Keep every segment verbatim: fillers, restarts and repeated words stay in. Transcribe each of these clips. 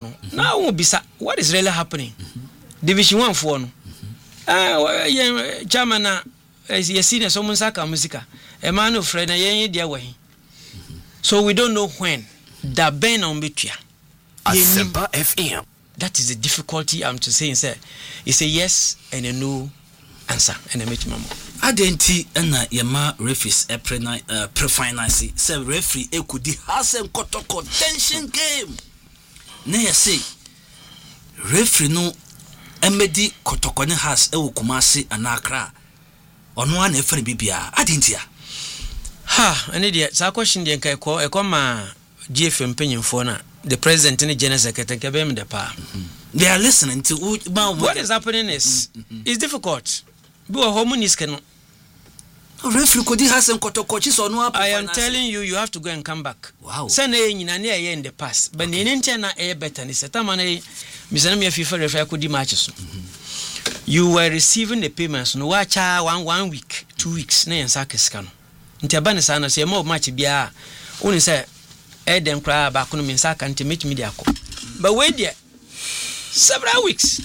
no now will be what is really happening. Division one for no ah chairman na you see na someone saka musica a man of friend na yen dia wahi. So we don't know when that ben on betua Asempa F M. That is the difficulty I'm to say. Say it's a yes and a no answer and a make mama. Adenti na yema referees e pre pre-finance say referee e kudi hasem kotoko tension game. Na ya say referee no emedi kotoko ne has e wo Kumasi anakra. Ono an e fere bibia. Adenti ya. Ha, any dia sa question dia kai ko e ko ma G F M penyimfo na the president and the general secretary kabem the pa. They are listening to what is happening is mm-hmm. It's difficult. Bo homunis can referee could has some kotokochi so no. I am telling you, you have to go and come back. Wow. Send a in the past, but in India a better is a tamane Misanami FIFA referee could matches. You were receiving the payments no watch one one week, two weeks, nay and sakiscan. Intabana sana say more match bia only say Eden cry back on Minsa can't meet media. But wait there several weeks.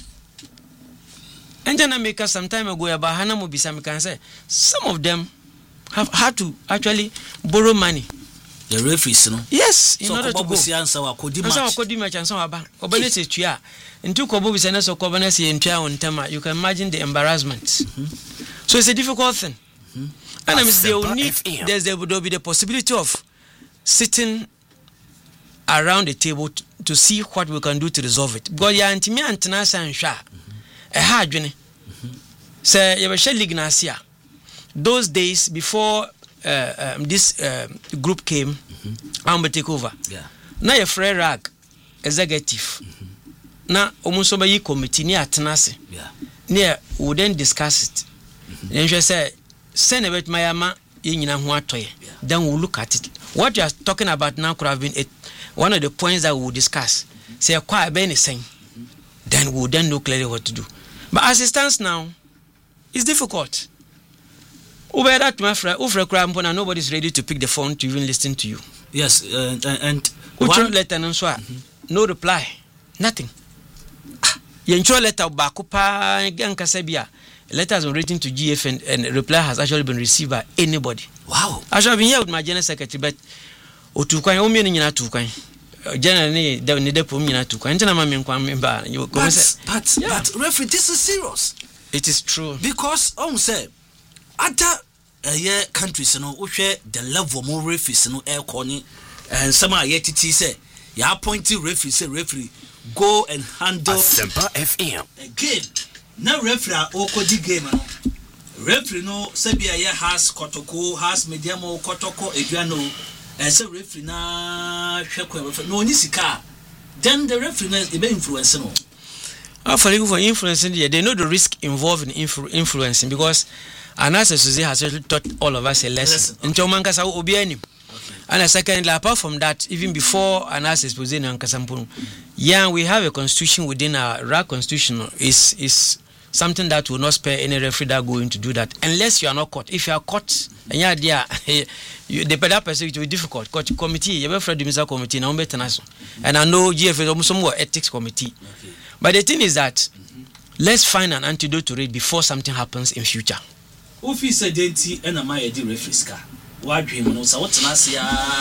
And then I make us some time ago about Hannah Mobisam can say some of them have had to actually borrow money. The referees, no? Yes, in so order to go. Answer what could you match? Could you match and so about Obanese Chia and two Kobo Senes or Cobanesi and Chia on Tema. You can imagine the embarrassment. Mm-hmm. So it's a difficult thing. Mm-hmm. And I mean, they will need, there's there will be the possibility of sitting around the table to, to see what we can do to resolve it. Because ya antimi antenasa and sha. A hard journey. Say, you were league nasia. Those days before uh, um, this uh, group came, mm-hmm. I'm going to take over. Yeah. Now, your friend rag executive. Now, almost over your committee near Tenase. Yeah. Near, we then discuss it. Then she say, send a bit my ama in Huatoy. Then we'll look at it. What you are talking about now could have been it, one of the points that we will discuss. Say, quite a saying. Then we'll then know clearly what to do. But as it stands now, it's difficult. Over that, my friend, over crime, nobody's ready to pick the phone to even listen to you. Yes, uh, and one letter, mm-hmm. No reply, nothing. You ensure letter Bakupa and Kasabia. Letter has been written to G F and, and reply has actually been received by anybody. Wow. I should have been here with my general secretary, but Otukai, Omi, and Tukai. Generally, they need to put me to continue. But, but, yeah. but, referee, this is serious. It is true. Because, um, say, other uh, yeah, countries, you know, who share the level more referees, you know, air corny, and some are yet to say, you appointed referee, say, referee, go and handle Asempa F M. Again, now referee, or Kodi game, referee, no, Sabia has Kotoko, has Mediamo, Kotoko, Egrano. As a referee na no nisika then the referee is be influencing no uh, for for influencing they know the risk involved in influ- influencing because Anasa Suzy has taught all of us a lesson until mankasa obi anim and secondly apart from that even before Anasa is president and Kasampun yeah we have a constitution within our R A constitution is is something that will not spare any referee that going to do that unless you are not caught. If you are caught and you are there, you, the better person it will be difficult. Court committee, you have a Misa committee now international, and I know G F is almost some more ethics committee. Okay. But the thing is that mm-hmm. let's find an antidote to it before something happens in future. Officer Denti and Amaya di referee what dream no so what na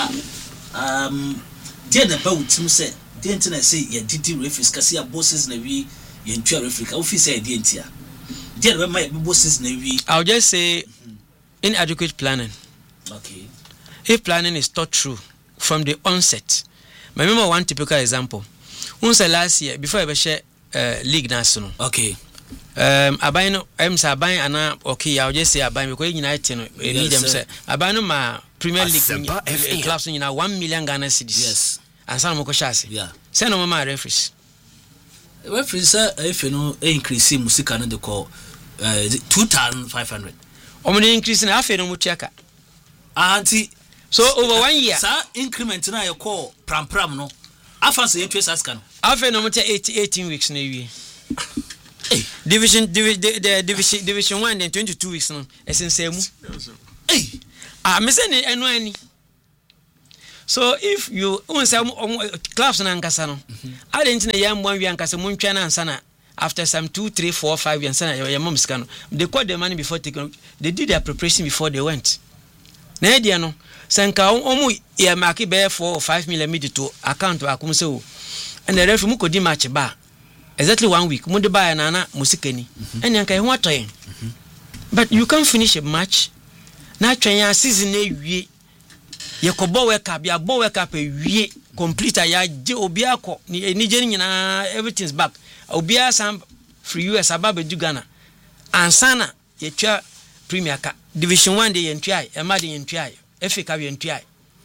um dear about him said Denti say ya didi referee ska say bosses na we Yentua Africa, officer identia. There might be bosses navy. I'll just say mm-hmm. inadequate planning. Okay. If planning is thought through from the onset. I remember one typical example. Once last year, before I share uh, League National. Okay. Um Abino I'm Sabine and okay, I'll just say Abine because United medium say Abino ma Premier League clubs in one million Ghana cedis. Yes. And some Mokoshasi. Yeah. Send no my referees. Referees, if you know, increase in music and the call uh, two thousand five hundred. Only increase in half a mutiaka. Auntie, so over one year, sir, increment now you call pram pram no. I fancy interest as can. After no matter eighteen weeks, maybe. Division, divi, the, the division, division one, then twenty-two weeks. No, as in same. Hey, ah, I'm saying any. So if you won some clubs and Ankasano, I didn't know young one Yankasa Munchana and Sana after some two, three, four, five years, your mom's can. They caught the money before taking, they did their preparation before they went. Nediano, Sanka Omu Yamaki bear four or five millimeter to account to Akumso, and the referee could match bar. Exactly one week, Mundiba and Anna Musikeni, and Yanka what time. But you can't finish a match. Now, China season a Yakobo wake up, ya bo wake up a ye complete a ya obiako, Nigerian everything's back. Obia some free U S above Dugana. And Sana, ye chair Premier Division one day and try, a muddy and try, Efika and try.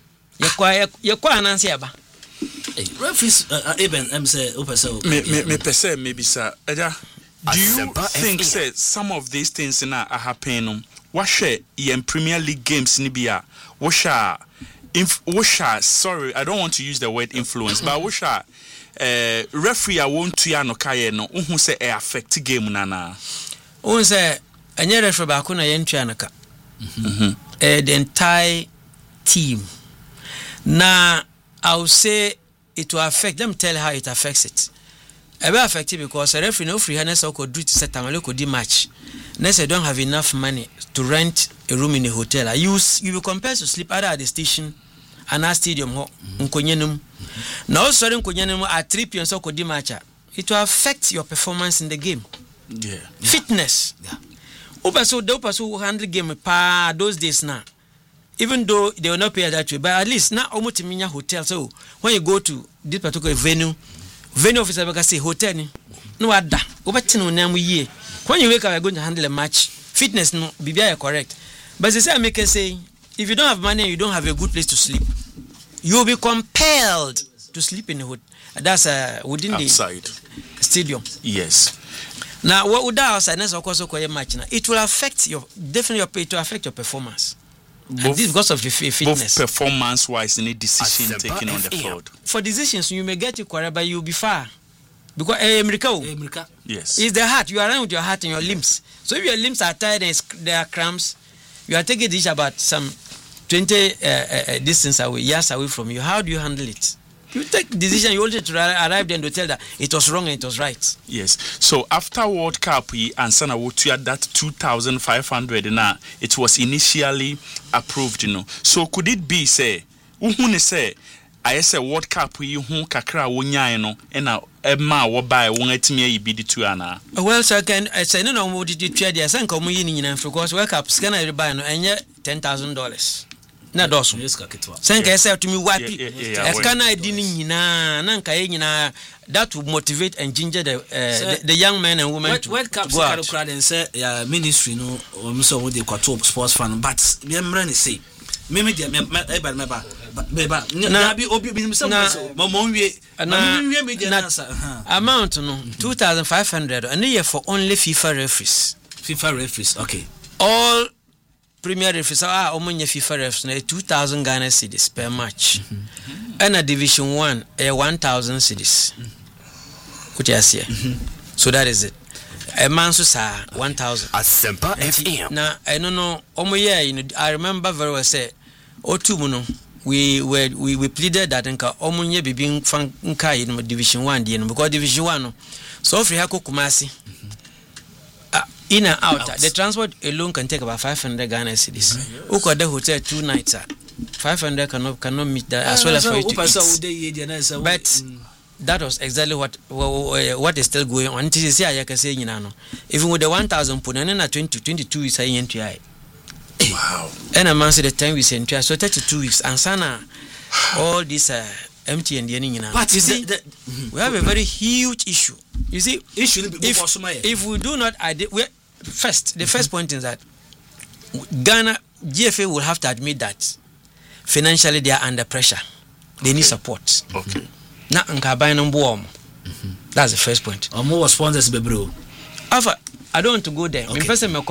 Ye qua an answer. Referees, Eben, I'm say, Opa, me, me, per se, maybe, sir. Do you think, say, some of these things in are happening? What share in Premier League games, Nibia? What share? Inf- Washa, sorry, I don't want to use the word influence, but Washa, uh, referee, I won't to ya no kaya no, who say a affect game nana. Who say, and yet referee bakuna yentrianaka. The entire team. Now, I'll say it will affect, let me tell you how it affects it. It will affect it because a referee no free harness or could do to set a could match. Unless I don't have enough money to rent a room in a hotel. I use you will compare to sleep either at the station and our stadium ho Nkonyenum. Now sorry Nkonyenum at three p m so could match. It will affect your performance in the game. Yeah. Fitness. Yeah. Over so the person who handle game pa those days now. Even though they will not pay that way, but at least now almost in hotel. So when you go to this particular venue, venue officer will say hotel ni no ada. Over ten name year. When you wake up, you're going to handle a match. Fitness, no, be very correct. But they say, I make a say, if you don't have money and you don't have a good place to sleep, you will be compelled to sleep in the hood. That's uh, within outside the stadium. Yes. Now, what would that outside? Of course, match now. It will affect your definitely. It will affect your performance. Both, and this because of the fitness. Both performance-wise, any decision taken on the field. For decisions, you may get it correct, but you'll be far. Because eh, America, America, yes, it's the heart. You are around with your heart and your limbs. So if your limbs are tired and there are cramps, you are taking this about some twenty uh, uh, distance away, years away from you. How do you handle it? You take decision. You wanted to arrive there to tell that it was wrong and it was right. Yes. So after World Cup, we and Sana would at that two thousand five hundred now. It was initially approved, you know. So could it be say, who say? I say World Cup we hu kakra wonya no e na e ma wo bai won atimi ayi bi di tu ana. Well sir, can I say no no mo di twa dia say nka mo yi ni nyina because World Cup scan e buy no enye ten thousand dollars na doso say nka say to me wapi e scan e di ni nyina na nka e nyina that will motivate and ginger the uh, the, the young men and women to World Cup go out. Crowd and say ya ministry no o so we dey kwato sports fan but me mra ni say me me dia me e ba me ba Beba, na bi obi bi some mo mo wie na wie me dey answer amount no two thousand five hundred and year for only FIFA referees. FIFA referees, okay. All Premier referees are omonye FIFA referees na two thousand Ghana cedis per match. Mm-hmm. And a Division one a one thousand cedis. What you say? So that is it. A man so sa one thousand. Asempa F M. Na I don't know omoye you know I remember very well say otu no we were we, we pleaded that nka omunye bibin fan nka in Division one dey no because Division one no so free hako Kumasi uh, in and out, out. The transport alone can take about five hundred Ghana cedis. Who could the hotel two nights uh, five hundred cannot cannot meet that as well as for you to eat. But mm. that was exactly what what is still going on until you see I can say you know even with the one thousand put and then twenty twenty-two is saying N T I. Wow. And a man said the time we sent so thirty-two weeks and sana all this uh, empty and the ending. But you see, the, the, mm-hmm. we have a very huge issue. You see, issue if, if we do not we first, the mm-hmm. first point is that Ghana G F A will have to admit that financially they are under pressure. They okay. need support. Okay. Now, mm-hmm. that's the first point. Or more sponsors, bro. I don't want to go there. Okay.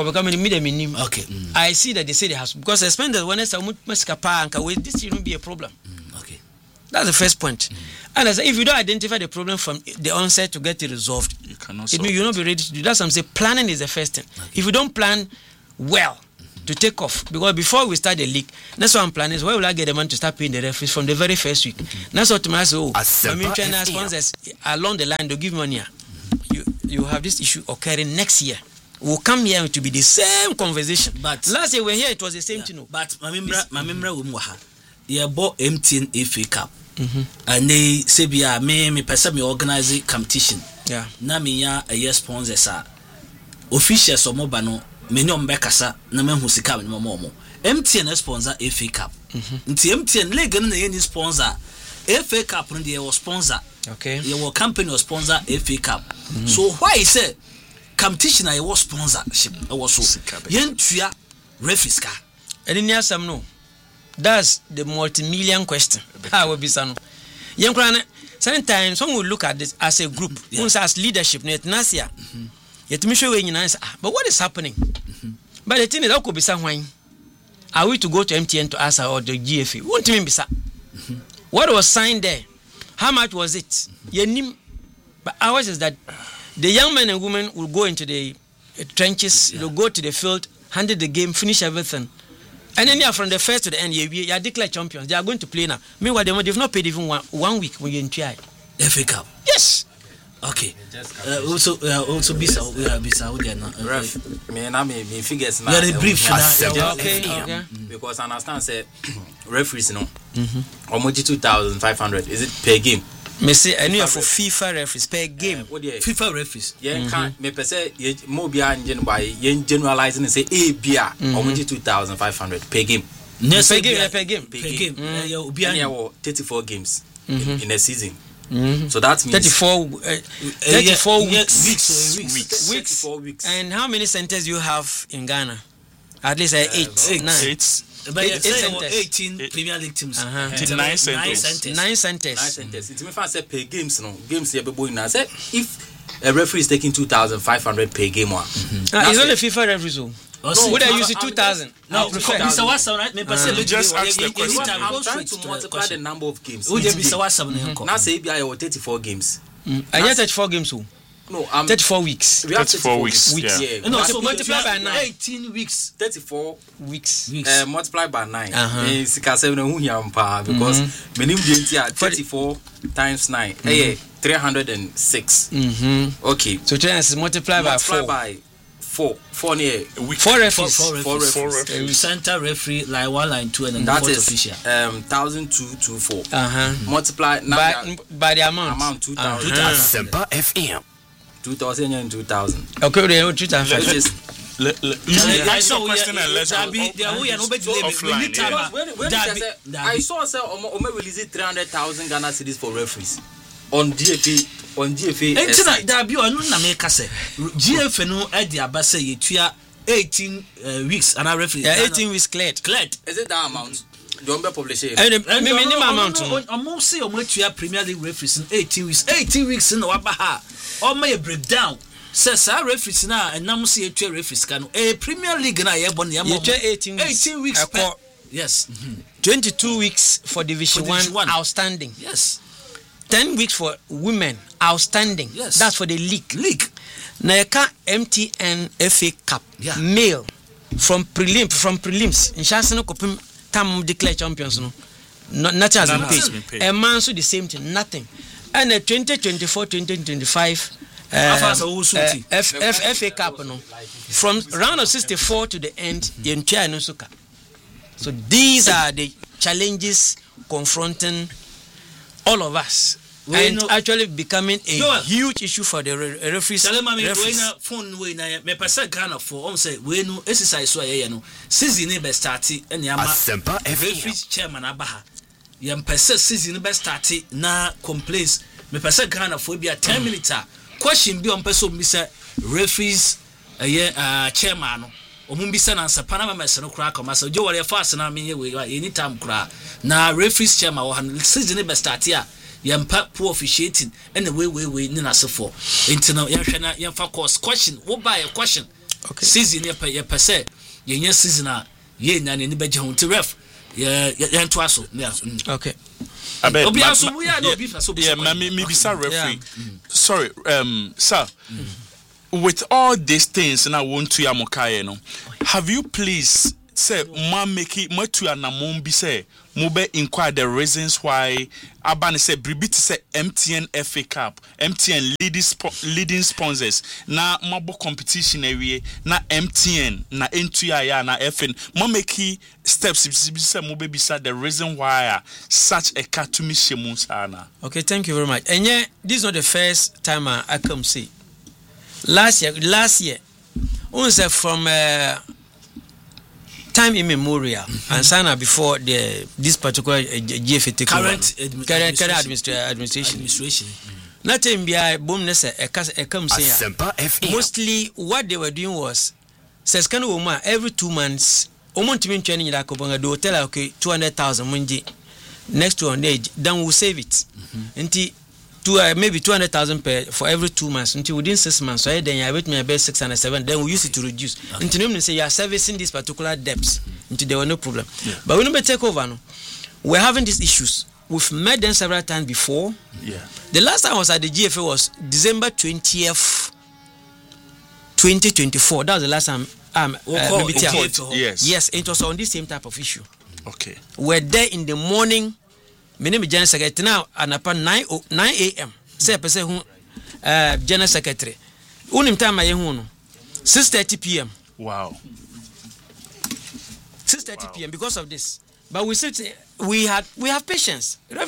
Okay. Mm. I see that they say they have because I spend the one this shouldn't be a problem. Mm. Okay. That's the first point. Mm. And as if you don't identify the problem from the onset to get it resolved, you cannot. It means you'll not be ready to do that. I'm saying planning is the first thing. Okay. If you don't plan well, mm-hmm. to take off because before we start the league, that's what I'm planning is where will I get the money to start paying the referees from the very first week. Mm-hmm. That's what tomorrow say, oh, I mean, China sponsors along the line, they'll give money. You you have this issue occurring next year. We'll come here to be the same conversation. But last year we were here, it was the same yeah. thing. But my member, my member, we bought M T N F A Cup. Mm-hmm. And they say, "Be a me me person me organize competition." Yeah. Na me ya a yes sponsors are officials or mobile no me no mbekasa na me hu sika me mo M T N sponsor F A Cup. Mm-hmm. Nti M T N league na ye sponsor F A Cup no dey was sponsor. Okay. Your company was sponsor F A Cup. Mm-hmm. So why say competition I was sponsorship I was so yen tua referees ka. And in yasam no. That's the multi-million question. How will be son? Young Crane, sometimes some will look at this as a group, yeah. as leadership, net Nasia. Yet, Michelle, when you answer, but what is happening? Mm-hmm. But the thing is, that could be somewhere. Are we to go to M T N to answer or the G F A? Won't mean be sir. What was signed there? How much was it? Mm-hmm. But ours is that the young men and women will go into the uh, trenches, yeah. they'll go to the field, handle the game, finish everything. And then yeah, from the first to the end, you, you are declared champions. They are going to play now. Meanwhile, they, they've not paid even one, one week when you're in T I. F A Cup? Yes. Okay. Uh, also, uh, also, Bisa, we are Bisa, we are not. Ref, me and I me figures now. Very brief. Okay. Okay. Because I understand, say, referees, no. Mm-hmm. Almost two thousand five hundred. Is it per game? Me say, I know for FIFA referees per game. Uh, FIFA referees. Yeah, can me per se, more beyond by generalizing and say A B R almost two thousand five hundred per game. Yes, per game, per game, per game. Mm. Yeah, thirty-four games mm-hmm. in, in a season. Mm-hmm. So that means thirty-four, uh, thirty-four uh, yeah, weeks. Weeks, weeks, weeks, weeks. thirty-four weeks. And how many centers you have in Ghana? At least uh, eight, eight, nine. eight. But eight, eight, eight centers. eighteen eight. Premier League teams. Uh-huh. Uh, nine centers. centers. Nine centers. Nine centers. It's me fan say per games, no games. Yeah, but now say if a referee is taking two thousand five hundred per game, one. Mm-hmm. Uh, it's not the FIFA referees. No, no, would I use it two thousand? No, prefer. Mister Watson, right? Me uh, just ask the question. I'm trying to multiply the number of games. Who did Mister Watson? Now say I have thirty-four games. I get thirty-four games. No, I'm thirty-four weeks. We have thirty-four weeks. weeks. Yeah. Yeah. No, so multiply by nine. eighteen weeks. thirty-four weeks. Weeks. Uh, multiply by nine. Uh-huh. Means because mm-hmm. minimum thirty-four times nine. Mm-hmm. Hey, three hundred six. Mm-hmm. Okay. So three is multiply by multiply four. by four. Four near. Four referees. Four, four referees. Four referees. Center referee, line one, line two, and then that fourth is, official. Um, thousand two two four. Uh huh. Multiply by, by the amount. Amount two thousand. Uh-huh. Asempa F M. Two thousand and two thousand. Okay, they know two thousand. Let's just. Let, let, you yeah, ask your question and let's go offline. I saw say Ome release three hundred thousand Ghana cedis for referees on G F A on G F A. Entina da bi onu na me ka say G F A no e di aba say yetua eighteen uh, weeks and a referee. Yeah, eighteen weeks cleared. Cleared. Is it that amount? Don't be publishing. And me minimum amount. Omo say omo tua Premier League referees in eighteen weeks. eighteen weeks na wa ba ha. Omo e breakdown. Says our referees now and now see a two referees can a Premier League na ye bon eighteen weeks. eighteen weeks. Per, yes. Mm-hmm. twenty-two weeks for Division, for Division one, one outstanding. Yes. ten weeks for women outstanding. Yes. That's for the league. League. Naika M T N F A Cup. Yeah. Male from prelim from prelims. In Shansano Kopim Tam declare champions no. No nothing has been paid. A man so the same thing, nothing. And the twenty twenty-four twenty twenty-five Uh, uh, F, F, F A Cup no. From round of sixty-four to the end, mm-hmm. So these are the challenges confronting all of us, well, and no, actually becoming a no, huge issue for the re- referees. Tell me, referees. Phone way na me person Ghana for. On say we no exercise so ye no. Season be start and yama referees chairman abaha. Yam person season be start na complaints. Me person Ghana for be a ten minutes. Question be on person be say referees uh, yeah, uh chairman no omu be say na Panama mess no kra come so jo wore fast na me we anytime kra na referees chairman wo han season be start ya yampa poor officiating and we we we ni na se for enti na yehwe na yemfa course question wo buy a question okay season ye per ye per say ye season a ye nya ni be je ho ti ref ye ye to aso okay Obi aso we are no be so yeah me me be sir referee. Sorry, um, sir. Mm. with all these things and I want to yamokaye no, have you please say ma make it ma to anamon bi say mobe inquire the reasons why abane say bribit say M T N F A Cup, M T N leading spo- leading sponsors na mabo competition ewie na M T N na entu ya na F N ma make steps say mobe bisa the reason why such a car to me shemu sana. Okay, thank you very much. And yeah, this is not the first time I, I come see. Last year, last year, we say from uh, time immemorial, mm-hmm. and sana before the this particular uh, G F A take current admi- current current administra- administration. Administration. Mm-hmm. Nothing be a boom. Nessa a a come say mostly what they were doing was says can woman every two months. Omo to me training like obanga do tell okay two hundred thousand munji next to on age then we'll save it. Mm-hmm. Until to uh, maybe two hundred thousand per for every two months until within six months. So then you wait me about six hundred seven. Then we use it to reduce. Okay. Until you say you are servicing these particular debts. Mm-hmm. Until there were no problem. Yeah. But when we take over, no, we're having these issues. We've met them several times before. Yeah. The last time I was at the G F A was December twentieth, twenty twenty-four. That was the last time. Um, uh, maybe yes. Yes. It was on this same type of issue. Okay. We're there in the morning. My name is General Secretary now, and upon nine a.m. Say person who uh General Secretary. Unim time I who six thirty p.m. Wow. six thirty p.m. because of this. But we said we had we have patience. We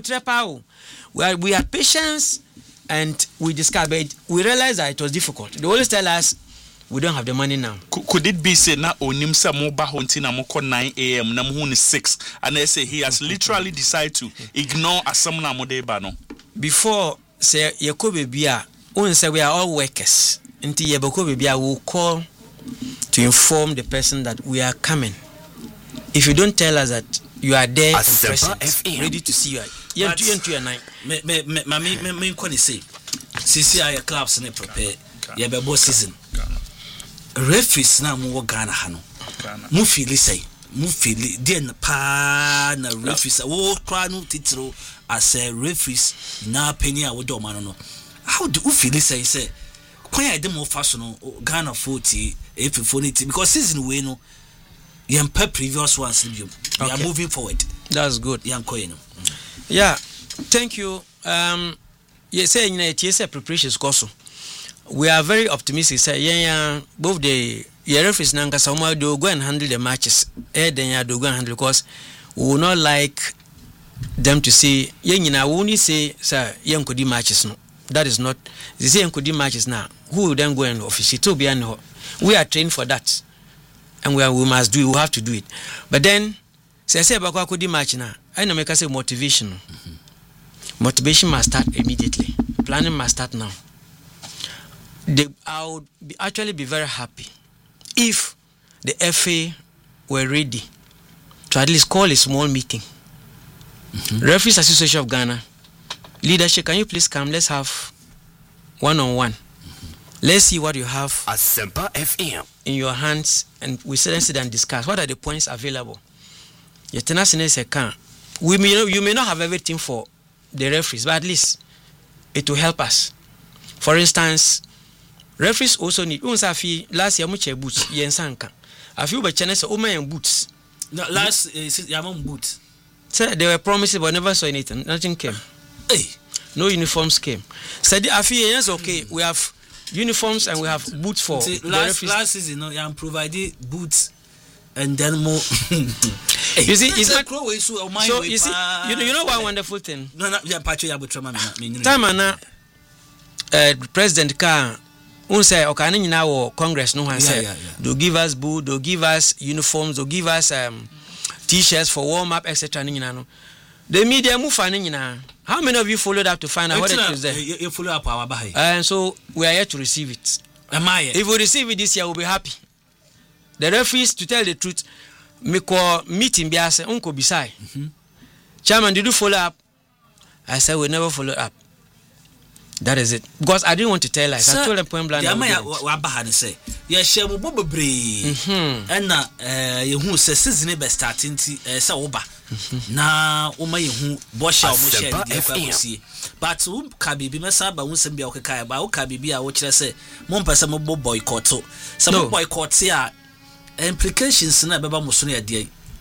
had we had patience, and we discovered we realized that it was difficult. They always tell us we don't have the money now. Could, could it be said na onim sa mo ba honti na mo ko nine a.m. na mo hu six and they say he has literally decided to ignore asam na mo de ba no? Before say Yakobe bia, we say we are all workers. Until Yakobe bia will call to inform the person that we are coming. If you don't tell us that you are there and present, ready to see you, you have to your nine. Me me me me me me kwani say, sisi aye clubs ne prepare. Ye be boss season. Referees na mu Ghana ha no. Mu feel say, mu feel den pa na referees wo kra no titiro as a referees na penny a wo do man no. How do you feel say say kwan ya dem ofa no Ghana forty F forty because season we no yam per previous ones we okay. are moving forward. That's good. Yam koyi no. Yeah, thank you. Um you say in a T S A preparations course. We are very optimistic. Say yeah, both the referees nanga somewhere they will go and handle the matches. Eh, then yeah, they will go and handle because we will not like them to say yeah, you know, we only say sir, yeah, could matches no. That is not. They say could matches now. Who will then go and officiate to be and we are trained for that, and we are, we must do. We have to do it. But then say say about could match now. I know make us say motivation. Mm-hmm. Motivation must start immediately. Planning must start now. They, I would be actually be very happy if the F A were ready to at least call a small meeting. Mm-hmm. Referees Association of Ghana, leadership, can you please come? Let's have one-on-one. Mm-hmm. Let's see what you have Asempa F M in your hands, and we sit and sit and discuss. What are the points available? We may, you may not have everything for the referees, but at least it will help us. For instance, referees also need unsafi last year much boots yensanka. A few by channels omen boots. No, last yamon boots. Sir, they were promised but never saw anything. Nothing came. Hey, no uniforms came. Said a few years okay, we have uniforms and we have boots for see, the last referees. last season no you provided boots and then more. Hey, you see, it's not so you see you know you know one wonderful thing. No, no, yeah, patcho ya butrama me. Time na uh, President Khan who say okay na wo Congress no one say they'll give us boot, they'll give us uniforms, they'll give us um, t-shirts for warm up etc. no. The media move and how many of you followed up to find out what it is there? You follow up our bahai. And so we are here to receive it. Am I? If we receive it this year, we'll be happy. The referees, to tell the truth, me call meeting biase unko bisai. Chairman, did you follow up? I said we never follow up. That is it. Because I didn't want to tell lies. Sir, I told them point blank. The Amaya Wabahane say, yes, she will be and now you who says season be starting to Saoba. Now, Oma who Bosha Moshe, but who Kabi be Messaba, who send be okay, about Kabi be a watch, I say, Mompasa Mobo boycott. Some boycott here implications in a Baba Musunia dear.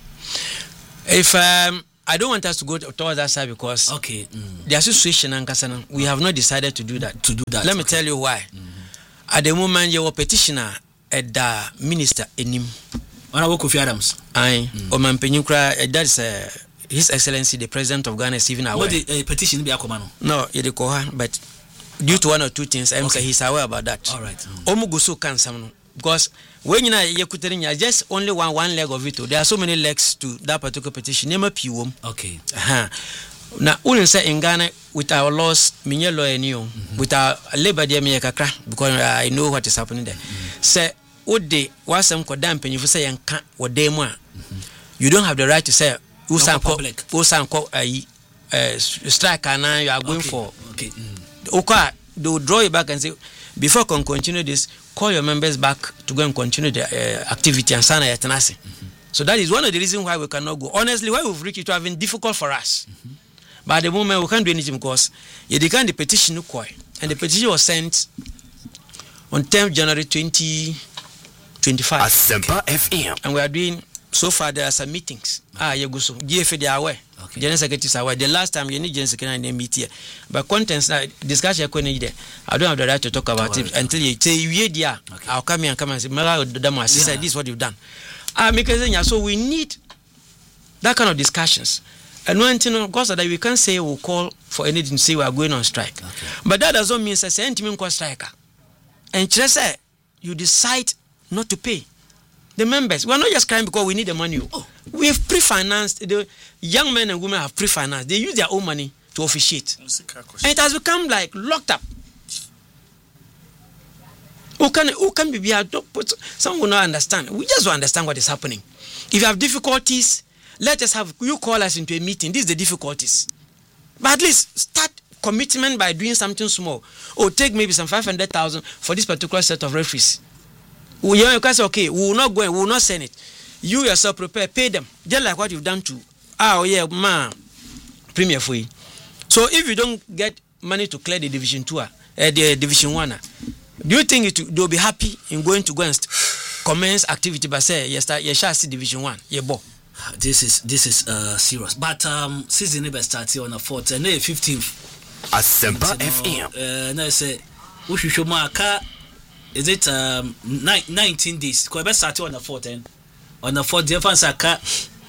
If um I don't want us to go towards that side because okay, mm. the association and Kasana, we have not decided to do that. To do that. Let me okay. tell you why. Mm-hmm. At the moment, you were petitioner at the minister Enim. Honorable Kofi Adams. I, Oman Penyukra, that is uh, His Excellency the President of Ghana is even aware. What the uh, petition be a command? No, you koha, but due to one or two things, I'm okay. saying he's aware about that. All right. Omugusu can some because when you know just only one one leg of it. There are so many legs to that particular petition. Name a pium. Okay. Uh-huh. Now, we say in Ghana with our laws, minye law and you with our labor dear me kakra because I know what is happening there. Say, would they was some kodam pen you say and can't what they more. You don't have the right to say who some public, who some a strike and now you are going okay. for. Okay. Okay, they will draw you back and say before I can continue this. Call your members back to go and continue the uh, activity and sign a tenancy. Mm-hmm. So that is one of the reasons why we cannot go. Honestly, why we've reached it have been difficult for us. Mm-hmm. But at the moment we can't do anything because you declined the petition, and okay. the petition was sent on tenth of January twenty twenty-five. Asempa F M. And we are doing so far. There are some meetings. Okay. Ah, you go so G F A they are aware. Okay. General Secretary are aware. The last time you need General Secretary and meet here, but contents now discussion I couldn't there. I don't have the right to talk about it until you say you there. Okay. I'll come here and come and say, "Mara Damas, yeah. said this is what you've done." Ah, uh, so we need that kind of discussions. And one thing, of course, that we can't say we'll call for anything to say we are going on strike. Okay. But that doesn't mean say anything called striker. And just say you decide not to pay the members. We are not just crying because we need the money. Oh. We have pre-financed. The young men and women have pre-financed. They use their own money to officiate. And it has become like locked up. Who can, who can be here? Some will not understand. We just don't understand what is happening. If you have difficulties, let us have, you call us into a meeting. These are the difficulties. But at least start commitment by doing something small. Or take maybe some five hundred thousand for this particular set of referees. We, you can say, okay, we will not go and we will not send it. You yourself prepare, pay them. Just like what you've done to, oh yeah, man, Premier for you. So if you don't get money to clear the Division two, uh, the Division one, uh, do you think it, they'll be happy in going to go and commence activity by say, yes, you shall see Division one, yeah, bo. This is this is uh, serious. But um, season never started on the fourth and the fifteenth. Asempa F M. Uh, now say, we should show my car. Is it um nine, nineteen days? Because we started on the fourth and on the fourth, the fans are car.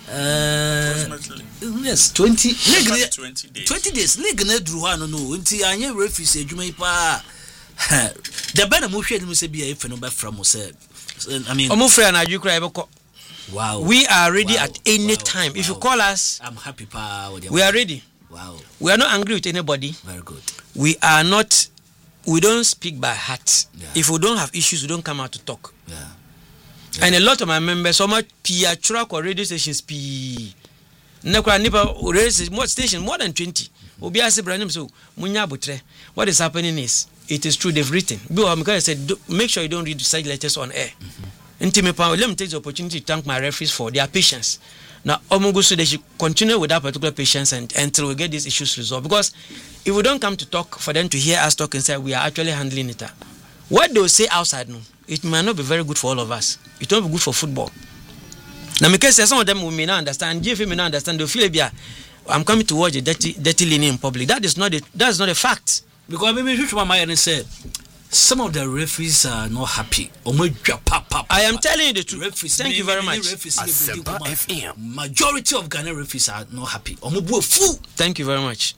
Uh, yes, twenty. twenty days. Twenty days. League ne drew one no. Until I hear refuse, you may pa. The better motion must be a phenomenon from us. I mean, I'm afraid I do cry. Wow. We are ready wow. at any wow. time. Wow. If you call us, I'm happy. Pa, we are ready. Wow. We are not angry with anybody. Very good. We are not, we don't speak by heart. Yeah. If we don't have issues, we don't come out to talk. Yeah. Yeah. And a lot of my members, so much P R truck or radio stations, P. Nekwa nipa radio station, more station, more than twenty. Obi ase brandem so munya butre. What is happening is, it is true. They've written. Because I said, make sure you don't read such letters on air. Mm-hmm. Let me take the opportunity to thank my referees for their patience. Now, Omugusu, they should continue with that particular patience and, until we get these issues resolved. Because if we don't come to talk, for them to hear us talk and say we are actually handling it, what they will say outside, no, it might not be very good for all of us. It won't be good for football. Now, because some of them we may not understand, G F A may not understand, they'll feel like, I'm coming to watch a dirty, dirty linear in public. That is not a, that is not a fact. Because maybe you should and say, some of the referees are not happy. I am telling you the truth. Referees, Thank you very much. Asempa F M. Majority of Ghana referees are not happy. Thank you very much.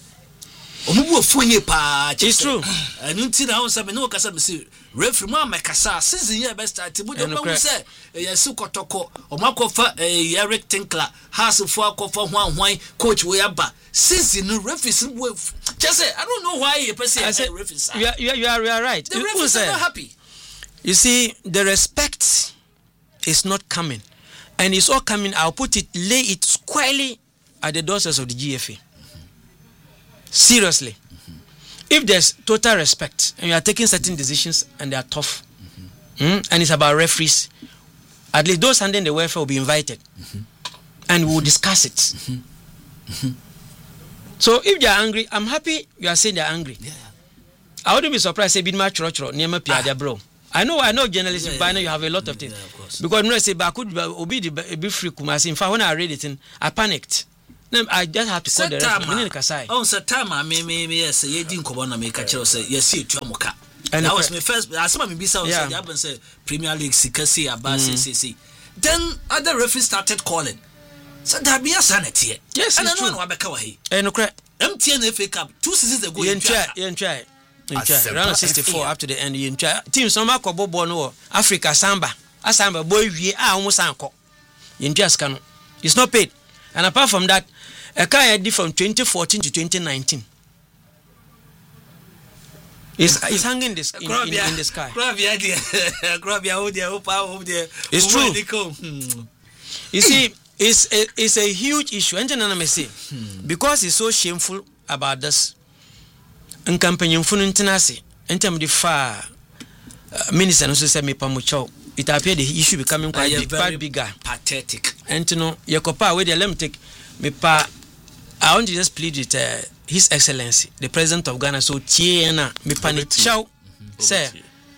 It's true. And until now, some no kasa say referee ma makasa season year best start. But don't say yes kotoko o makofa Eric Tinkler has for akofa hwan hwan coach we aba season no referees just say I don't know why you say referees. You are, you are you are, you are right. The referees are not happy. You see, the respect is not coming, and it's all coming. I'll put it, lay it squarely at the doors of the G F A. Seriously. Mm-hmm. if there's total respect and you are taking certain decisions and they are tough, mm-hmm. mm, and it's about referees, at least those handling the welfare will be invited, mm-hmm. and we will discuss it. Mm-hmm. Mm-hmm. So if they are angry, I'm happy you are saying they are angry. Yeah. I wouldn't be surprised say Bidma Choro near my Pia bro. I know, I know journalists, yeah, yeah, by now you have a lot of things. Yeah, of because when I say, but I could be be free. In fact, when I read it, I panicked. I just have to call the referee. Oh, sir, time, me, me, me, yes, you didn't come on and make a chill say, yes, you Tramoka. And that was my first, as some of me said, I said, Premier League, Sikasi, Abbas, C C. Then other referees started calling. So there be a sanity. Yes, and I know what Bekawahi. And no crack. M T N F A Cup, two seasons ago. You try, you try. Round sixty-four up to the end. You try. Team Soma Kobo Bono, Africa Samba, Asamba, boy, we are almost uncle. You just cannot. It's not paid. And apart from that, a car I did from twenty fourteen to twenty nineteen. It's, it's hanging this in, in, in the sky. It's true. You see, it's a, it's a huge issue. And then I say, because it's so shameful about this, in campaign fununtinasi, and time the far minister also said me pamucho. It appeared the issue becoming quite big, quite bigger, pathetic. And you know, Yakopa, where they let me take me pa. I want to just plead with uh, His Excellency, the President of Ghana. So Tiena, me panichao, sir.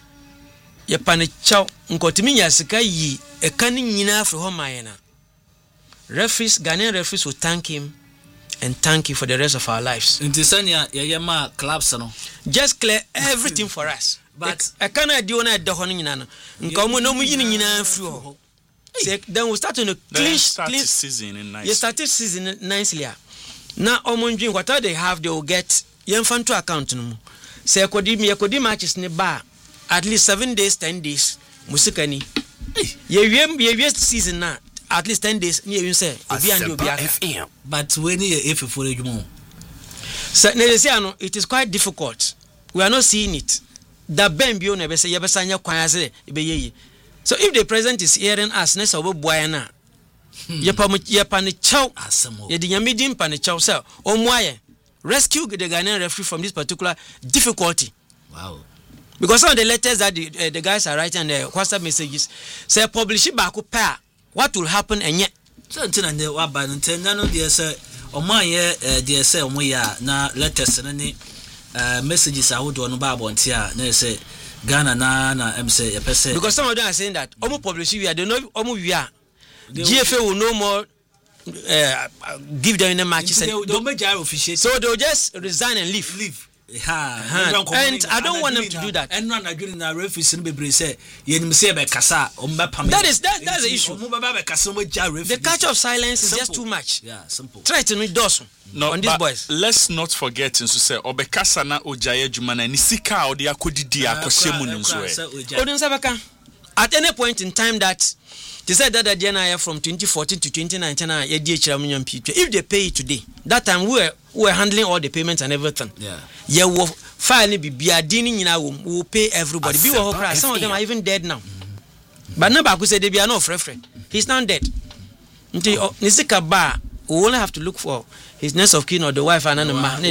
Ye panichao. Nkotimi yasika yi e kani nyina for homayena. Referees, Ghanaian referees will thank him and thank you for the rest of our lives. Intisania yayama clubs no. Just clear everything for us. But I cannot do na do hono nyina no. Nkomo no mu yini nyina free ho. Then we start to clean start season in nice. You started season nicely. Now omonjin whatever they have they will get yemfanto account no. Say kodi me kodi matches ne ba at least seven days ten days musika ni. Ye wiem ye wiem season na at least ten days ni you say obi and obi aka. But when you if for edwuma. So no, it is quite difficult. We are not seeing it. The ben bio na be say ye be sanya kwan ase be ye. So if the president is hearing us, nessa obo boy na. Ye pa ye pa ne chow asemo. Ye di nyamedi pa ne chow say omwaye rescue the Ghanaian referee from this particular difficulty. Wow. Because some of the letters that the, uh, the guys are writing and the WhatsApp messages say publish it back up what will happen and yet. So until and the what by no dear sir or my dear sir we are now letters and any messages I would on Bible and here they say Ghana na na em say person. Because some of them are saying that almost publish we are they know almost we are G F A will no more uh, give them any matches and they don't make officiate. So they'll just resign and leave. Leave. Ha, and I don't want them to do that. And none are doing a referee in the say, you say by Casa or Mapam. That is that that's the issue. The culture of silence is just too much. Yeah, simple. Try to read Dawson. No, on these boys. Let's not forget to say Obekasa na Ojaye Jumana ni sika odi akodidi akosemu nso. Odun Sabaka. At any point in time that they said that the N I F from twenty fourteen to twenty nineteen, if they pay it today, that time we were, we were handling all the payments and everything. Yeah. Yeah, we'll finally be biadini in our we'll pay everybody. Be what some of them are even dead now. Mm-hmm. But nobody could say they be no friend. He's not dead. Until Nisika Bar, we only have to look for his next of kin or the wife and then the man.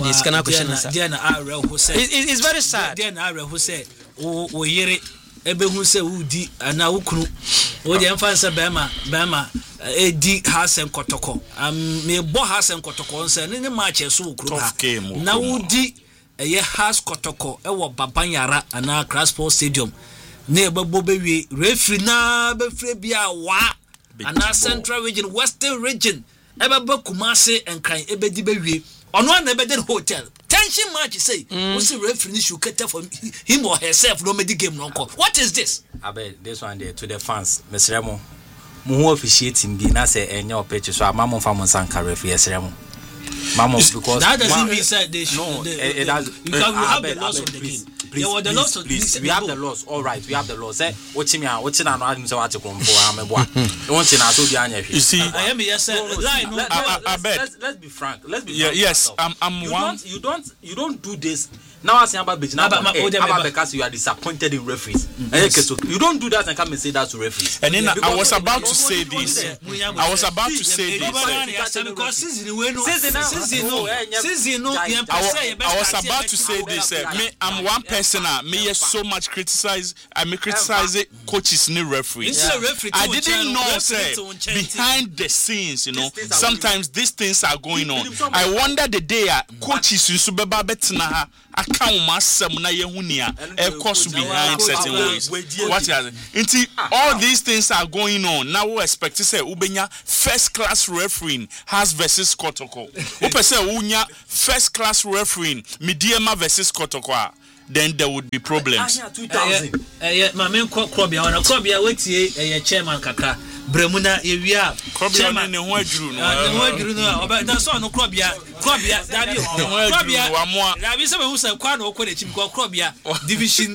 It's very sad. Who say, oh, hear it. Ebe hu se udi ana ukunu o je mfa nse bema bema e di hasen kotoko am me bo hasen kotoko nse ne match so ukuru ha na udi ye has kotoko e wo babanyara ana Crossport Stadium ne ebebo bewie referee na be free bia wa ana Central Region Western Region ebebo Kumasi enkran ebedi bewie ono na ebeden hotel tension match say we see referee should cater for him or herself no make game no call. What is this? Abe this one there to the fans mesremo mu officiating bi na say enyo pitch so amamo fa mo sanka referee esremo mamo because that doesn't mean say they should no they, it, it does you can uh, have the loss of the game. Please, yeah, well, the please, loss please, we have the loss. All right, we have the loss. Eh, what's me? What's in our admin? So what's it going for? I'm a boy. What's in our so you see, I am yes, sir. Line. Let's be frank. Let's be yeah, yes, I'm. I'm you one. Don't, you don't. You don't do this Now I say about bitch. Now about because you are disappointed in referees. You don't do that and come and say that to referees. And then I was about to say this. I was about to say this. Because season we know. Season no. Season no. I was about to say this. Me, I'm one person. Me is so much criticize. I me criticize coaches ni referees. I didn't know say behind the scenes, you know, sometimes these things are going on. I wonder the day coaches in Subeba Betina account masam na yehunia e course behind certain ways. What is all these things are going on. Now we expect to say ubenya first class refereeing has versus Kotoko. Upe say unya first class refereeing Midiema versus Kotoko. Then there would be problems. Eh ma men Krobia ona Krobia wetie eh chairman kaka Bremuna ewia Krobia ne ho aduru no. Ne ho aduru no oba na so no Krobia Krobia dabi Krobia dabi se we say kwa na okọ chim ko Krobia division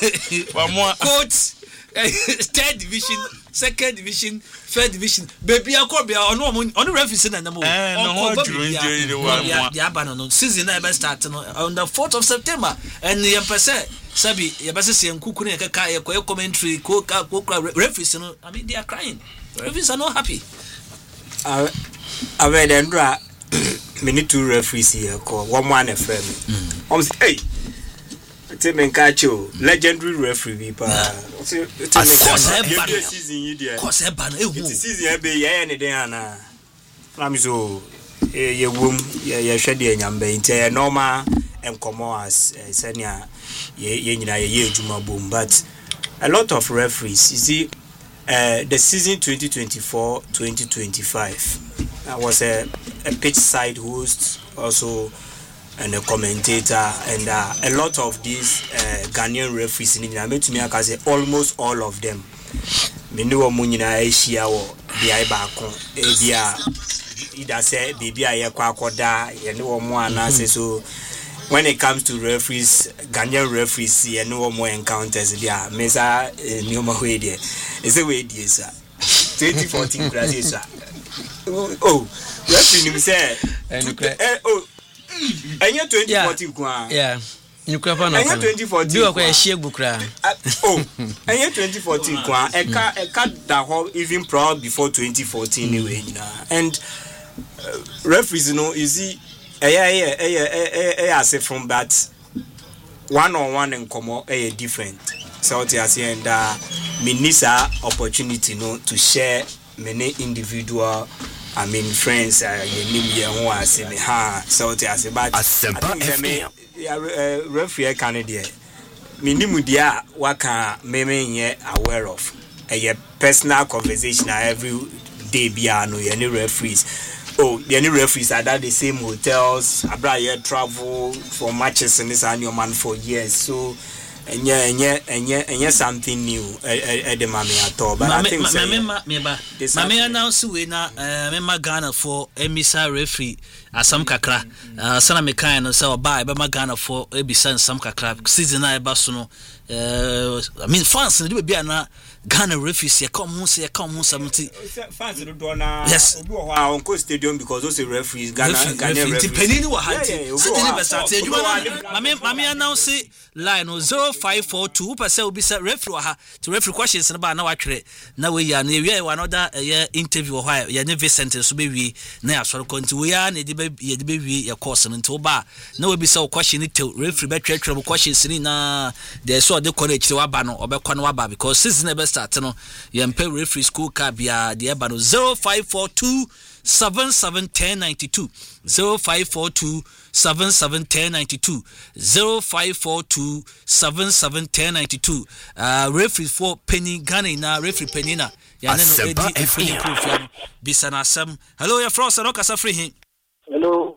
coach third division second division third division baby Krobia ono ono referee na na mo on the abano no season na be start no on the fourth of September and yem pese sabi ye bese se nkuku ne kaka ye ko commentary ko ko referees no I mean they are crying. Referees are not happy. Uh, I read Andra many two referees here called one one F M. Um, hey, tell me, catch you legendary referee. But tell me, season you there. Season be yeah any day na. I'm so ye wom ye ye hwede enyambe inte normal enkomo as senior ye ye nyina ye ejuma bom, but a lot of referees, you see. Uh, the season twenty twenty-four twenty twenty-five, I was a, a pitch side host also and a commentator, and uh, a lot of these uh, Ghanaian referees in India, I met me, I can say almost all of them. Me know Munina Asia or the Ibacon, Abia, either say, Baby, I quacoda, and no more, and I say so. When it comes to referees, Ghanaian referees see no more encounters there. Mesa Nyoma Wede. It's a way, dear sir. twenty fourteen Brazil, sir. Oh, referee say. Oh, and you're twenty fourteen. Yeah. You crap on twenty fourteen. Do a share book. Oh, and you're twenty fourteen. A cat that whole even proud before twenty fourteen anyway. And referees, you know, you see. Eh yeah yeah eh eh I say from that one on one and come eh different. So I say and uh, me need opportunity no to share many individual I mean friends uh, you name here who I say me ha so I say but I think me referee Canada me nimu dia waka me me aware of a personal conversation every day bia no any referees. Oh, the any referees are at the same hotels. Abra travel for matches in this annual man for years. So, and yeah, and yeah, and yeah, and yeah, something new at the mommy at all. But I think so. Mamma announced we na member Ghana for emissary referee as some kakra. Sana me kind so buy by Ghana for ebisa some kakra. Season na ebasuno. I mean, fans no be na Ghana referees, you come home, say, come home, something. Fans don't do na. Yes. Uncle Stadium because those referees, Ghana, Ghana referees. Penny wa hati. Sitting never started. You want? Mami, mami announce line zero five four two. Upase obi say referee ha to referee questions na ba na watwere. Na we ya na we another interview or why ya ne Vincent so be wi na ya soro konti we ya na de be ye de be wi ya course nti oba na we bi say question to referee be twetwere questions ni na there so de college wa ba no obekọ no wa ba because season never start no yempe referee school card bia de ba no zero five four two seven seven one zero nine two zero five four two seven seven one zero nine two zero five four two seven seven one zero nine two uh referee for Penny Ghana na referee Penny na ya na no edi free proof ya bisana sam hello ya frost no kasa free hin hello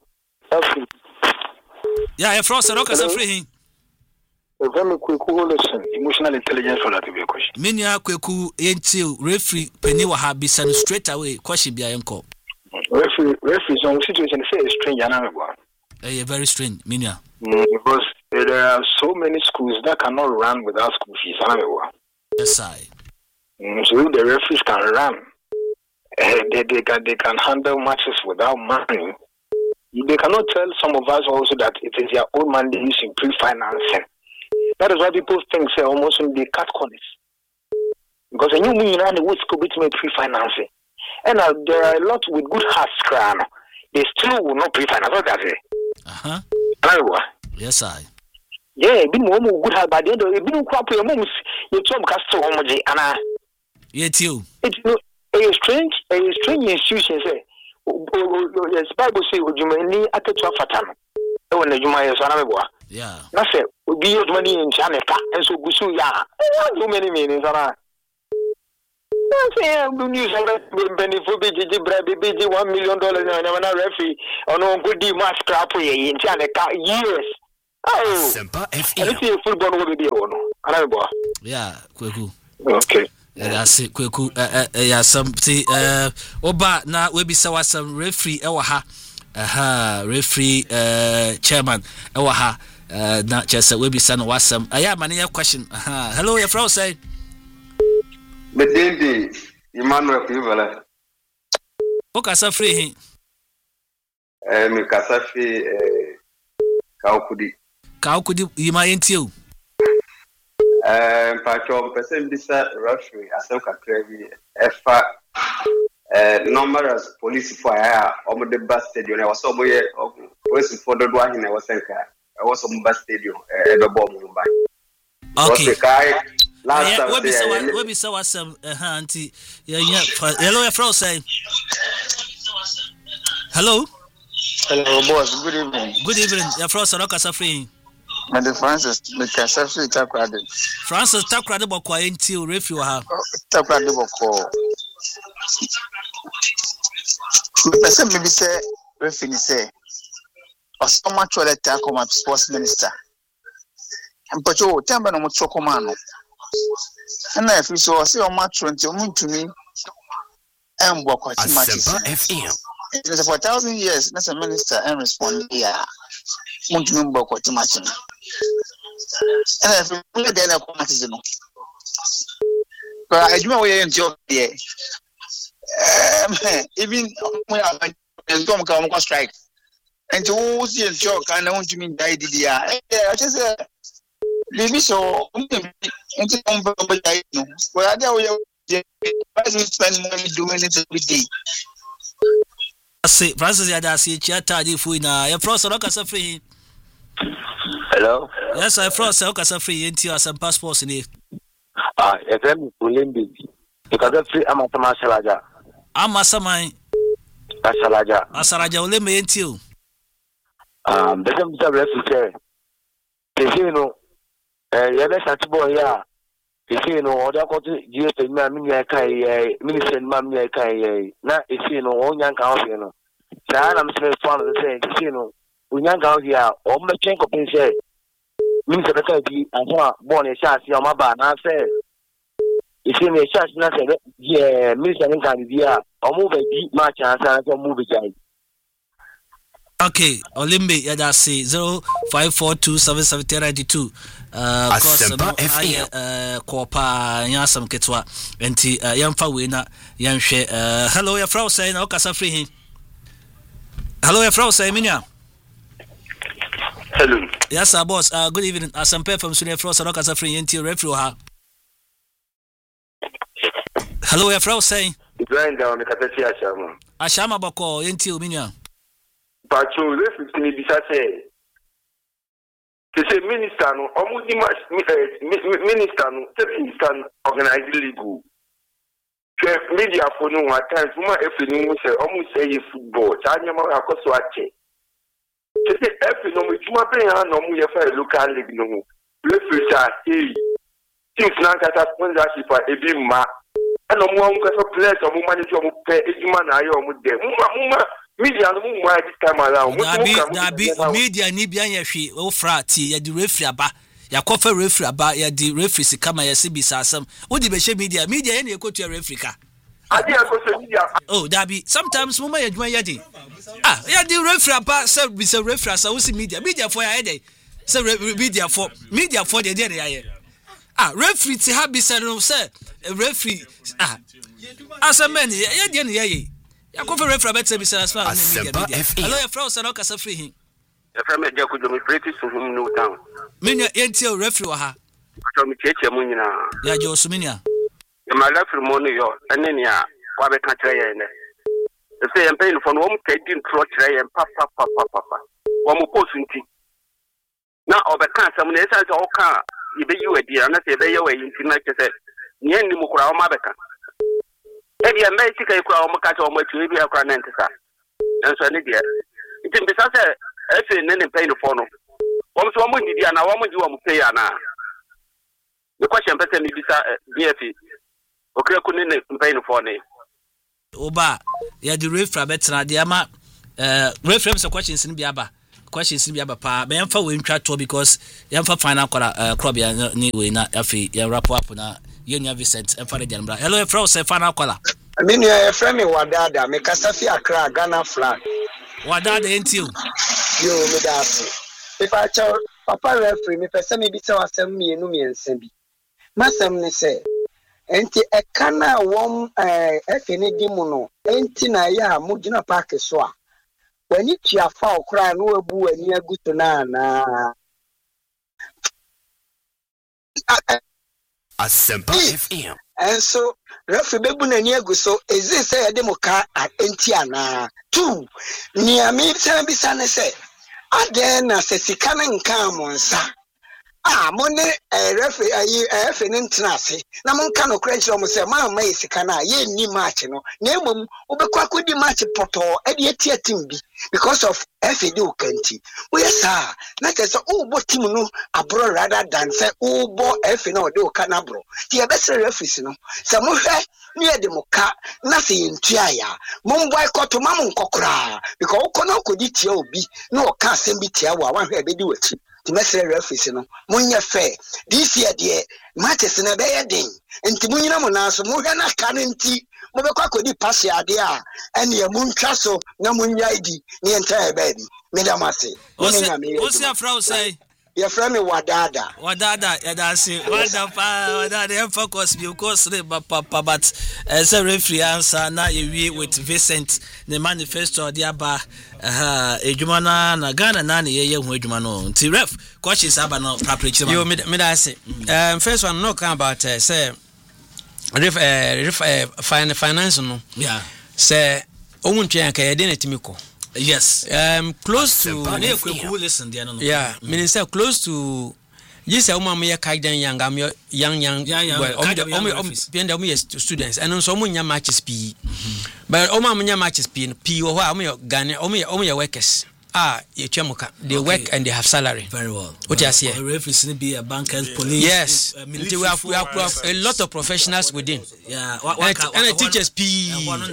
ya ya frost no kasa free hin very Kweku lesson emotional intelligence for that be question Minia Kweku yenti referee Penny wa ha bisana straight away question bia yenko referee referee some situation say strange na me boy eh very strange Minia mm, because there are so many schools that cannot run without school fees na me boy yes I mm, so the referees can run uh, they, they can they can handle matches without money they cannot tell some of us also that it is their own money using pre-financing. That is why people think say almost they cut corners. Because a new million and the which could be pre-financing. And uh, there are a lot with good hearts, crown. They still will not pre-finance. What that is? Uh huh. Yes, I. Yeah, been one more good heart by the end of it. Been crop your moms. You told Castle Homogy and I. Yet you. It's a strange, a strange institution. Say, yes, Bible say, would you mean at the twelve fatano? When you might say, yeah. That's it. Would be your money in China and so Gusu ya. Too many meanings are. I do news and benefit B G one million dollars and a referee on on good match crap in China years. Oh, I see a football will be on. Yeah, Kweku. Okay. That's it, Kweku. Yeah, some see, uh, Oba now we be saw some referee, Ewaha, aha, referee, uh, chairman, Ewaha, uh, not just we be son was some. I have many question. Hello, your friend say. But then Emmanuel Pivala. Okay, so free. Eh, me kasafi eh Kaukudi. Kaukudi, you might entail. Eh, Pacho, person bisa referee, asoka krevi, efa, eh, numerous police fire, omo the bus stadium. I was somewhere, police for the one in I was senka. I was on bus stadium, eh, the bomb Mumbai. Okay. Last time, what be so? What be so? Some uh, auntie, yeah, yeah. Hello, your friend say. Hello. Hello, boss. Good evening. Good evening. Your friend say, "Roka Safri." And the Francis, the Safri Takrade. Francis Takrade boko until refuge ha. Takrade boko. The person maybe say refuge say, or so much for the tackle my sports minister. And but you tell me no much chokomano. And if you saw see on match twenty to me and walk quite much. It was for a thousand years, that's a minister and respond here. Want to know quite much. And if you put it then a quantity. But I do know where you enjoy there. Even when I don't come on strike. And to see a joke, I want to mean die the I just say Bibi so into company no. Well, there we spend money doing it every day. Say Francis ya da see chata di fu na ya frost no kasa free. Hello. Yes, I frost o kasa free enti asam passports ni. Ah, e dem Olimbi. E ka da free ama tama Asalaja. Ama samai. Asalaja. Asalaja Olimbi enti o. Ah, dem dem refuge. Ke no eh yebe satibo ya isi no oda ko to G S ma mi ya kai eh minister ma mi ya kai eh na isi no onya nka ho no sa na mse fan say isi no onya nka ho ya o me chen ko pin say minister ka bi anfa bon e sha si o ma ba na say isi me sha si na say ye minister nka bi ya o mu be bi ma cha sa na so mu be jai. Okay, Olimbe yada say zero five four two seven seven nine two. Uh, course, no, I uh, kopa yasam ketwa. Enti uh, yamfa we na yamhwe. Uh, hello, your frau say na okasa free him. Hello, your frau say minya. Hello. Yes, sir, boss. Uh, good evening. Asampe from Sunia Frau say okasa free enti referee ha. Hello, your frau say. Ibrahim down the Katati Ashama. Ashama bako enti minya. Pacho, this is me bisa say. To say minister no, almost minister no, minister organize legal. Media for no at times, woman if you know say almost say football. Chanya ma akoso ache. To say if you know me, chuma pe ya no mu ye fa local league no. Referee say, things na kata sponsorship for ebi ma. Ano mu am kasa players o mu manager o mu pe ejuma na ayo o mu de. Mu mu media no mu ma this time around. Dabi dabi media ni bia ye hwe o frati ya di referee aba. Ya kofa referee aba ya di referee sikama ya sibisa asem. Wo di be hwe media media ye na ekotu referee ka. Adi akoso media. Oh dabi sometimes mu ma ya dwuma ya di. Ah ya di referee aba say be say referee asa wo si media media for ya dey. Say media for media for dey dey ya ye. Ah referee ti ha be say no say referee ah asem men ya dey na ye. Ya ko for referee bet be say as far as Asempa F M. Hello, your friend say no kasa free hin. Your friend me Jaco do me pretty so him no town. Me nya enti o referee wa ha. So me cheche mu nyina. Ya jo so me nya. Ya ma referee mo no yo ene ne a wa be ka kire ye ne. E say em pay no for no mo ka di ntro kire ye pa pa pa pa pa. Wo mo post nti. Na obeka asem na esa se o ka ibe yi wedi na se be ye we nti na che se nye ni mu kura o ma beka. E bia me sika ikura o mo ka che o mo tu e bia kura na ntisa. Enso ne dia. Nti mbisa se e fe ne ne pay no for no. Wo so mo ndi dia na wo mo ndi wo mo pay ana. The question person ni bisa B F okre ku ne ne pay no for ne. Oba ya di referee betra dia ma eh referee some questions ni bia ba. Questions ni biaba pa me yamfa we ntwa to because yamfa final kwala uh, club ya ni we na afi ya wrap up na Yenya Vincent emfa de janbra. Hello e friend say final kwala. Me ni e friend me Wadada me kasafi Accra Ghana flag. Wadada entiu. Yo me da afi. If I tell papa referee me pese me bi se wasem mienu miensa bi. Masem ne se enti e kana wom eh efe ne di mu no enti na ya mu gina park so a when you tia fa okra no ebu ani aguto na na Asempa F M. And so referee bebu na ni aguso ezi say e de mo ka enti ana two ni ami say bi sa ne say aden na se sika na nka mo nsa ah mo ne referee ayi efe ne ntrase na mo nka no crunch mo say ma ma sika na ye ni match no na emom obekwa kodi match poto e de tie team bi because of F A D ukanti we sa na tese o bo team no abro rather than say o bo F na o de ukana bro ti e be say referee no say mo hwe ni e de mo ka na se yentua ya mo boycott ma mo nkokora because o kono kodi tie obi na o ka asem bi tie wa wan hwe e be di wachi ti mesre referee no mo nya fair this year de matches na be ye den enti mo nyina mo na so mo hwe na ka nti mo be kwa kodi pass ade a ene ye mo ntwa so na mo nya idi ni entire baby me da mase o se afra o say your friend me Wadada Wadada ya da say Wadada pa Wadada em focus be course re papa but say referee answer na ye with Vincent the manifesto de aba aha ejuma na na Ghana na ye ye hu ejuma no nti ref questions aba no preparation yo me me da say um first one no come about uh, say ref uh, ref uh, finance no yeah say omuntwe kan ye de na timiko. Yes. Um, close to. Listen, no, no. Yeah, mm. meaning say close to. Yes, I'm a mere young, young, young, young. Well, only students, and so many matches P. But all my matches P. P. Or how many Ghana? Only, only workers. Ah, Chamuka. They okay. work and they have salary. Very well. What you say? Referee be a banker, police. Yes. Uh, we, have, we, have, we have a lot of professionals within. Yeah. And, and the teachers P.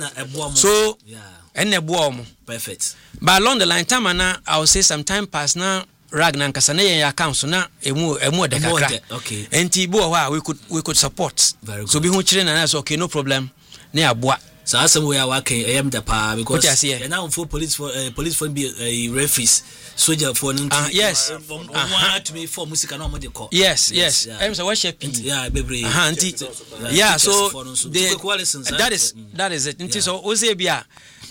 So. Yeah. And the bomb. Perfect. But along the line, time now, I will say some time pass now. Ragnan Kasane ya council na emu emu de kakra. Okay. Enti bo wa we could we could support. Very good. So be hu chire na so okay no problem. Ne aboa. So asem we are working I am the pa because yeah, now for police for uh, police for be uh, referees soldier for no uh, yes. Uh, um, uh-huh. To me for music na mo de call. Yes, yes. I am so what shape. Yeah, baby. Uh-huh. Yeah, yeah, so the, that is that is it. Nti so oze bia